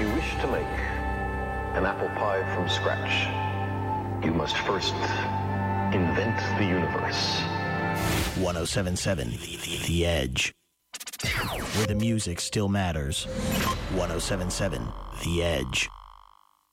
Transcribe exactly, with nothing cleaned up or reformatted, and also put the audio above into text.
you wish to make an apple pie from scratch, you must first invent the universe. one oh seven point seven The Edge. Where the music still matters. one oh seven point seven The Edge.